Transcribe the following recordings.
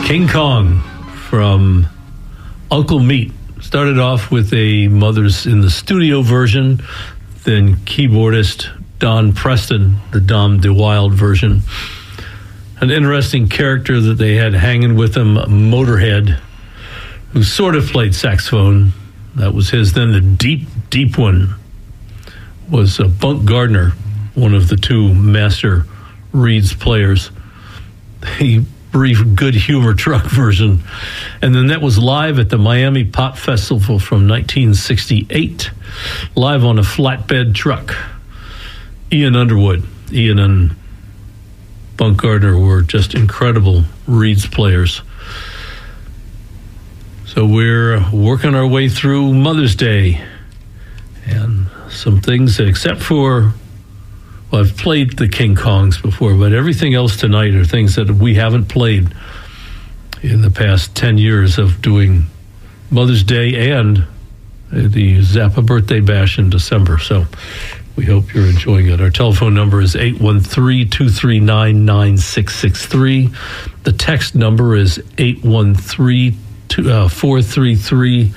King Kong from Uncle Meat. Started off with a Mothers in the Studio version, then keyboardist Don Preston, the Dom DeWild version. An interesting character that they had hanging with them, Motorhead, who sort of played saxophone. That was his. Then the deep one was Bunk Gardner, one of the two master Reed's players. A brief Good Humor Truck version. And then that was live at the Miami Pop Festival from 1968, live on a flatbed truck. Ian Underwood. Ian and Bunk Gardner were just incredible Reed's players. So we're working our way through Mother's Day. And some things that, except for, well, I've played the King Kongs before, but everything else tonight are things that we haven't played in the past 10 years of doing Mother's Day and the Zappa Birthday Bash in December. So we hope you're enjoying it. Our telephone number is 813-239-9663. The text number is 813-433-0885,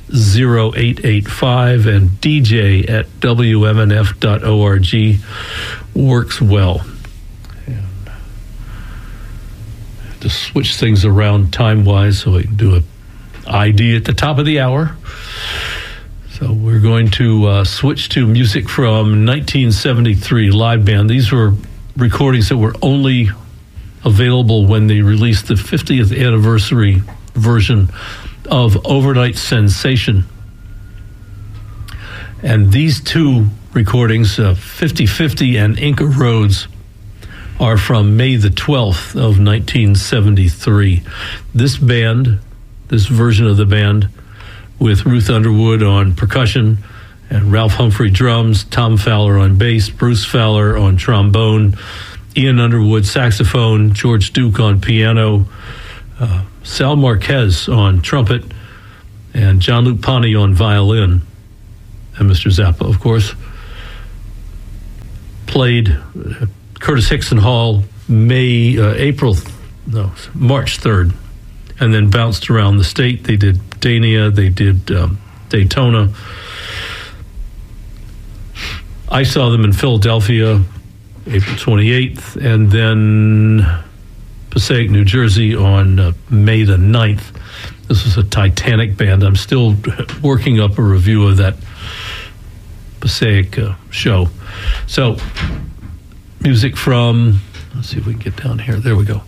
and DJ at WMNF.org works well. And to switch things around time-wise so we can do an ID at the top of the hour. So we're going to switch to music from 1973, live band. These were recordings that were only available when they released the 50th anniversary version of Overnight Sensation. And these two recordings, 50/50 and Inca Roads, are from May the 12th of 1973. This band, this version of the band, with Ruth Underwood on percussion and Ralph Humphrey drums, Tom Fowler on bass, Bruce Fowler on trombone, Ian Underwood saxophone, George Duke on piano, Sal Marquez on trumpet, and John-Luc Ponty on violin, and Mr. Zappa, of course. Played Curtis Hickson Hall March 3rd, and then bounced around the state. They did Dania, they did Daytona. I saw them in Philadelphia April 28th, and then Passaic, New Jersey on May the 9th. This was a Titanic band. I'm still working up a review of that Passaic show. So, music from, let's see if we can get down here. There we go.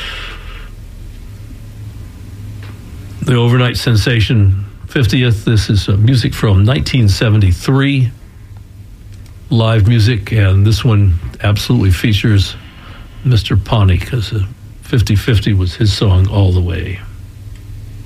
The Overnight Sensation 50th. This is music from 1973. Live music, and this one absolutely features Mr. Ponty, because 50/50 was his song all the way.